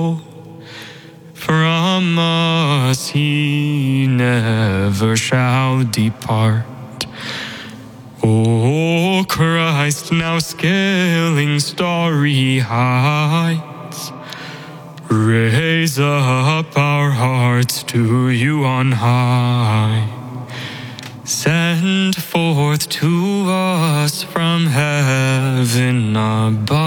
From us he never shall depart. O Christ, now scaling starry heights, raise up our hearts to you on high. Send forth to us from heaven above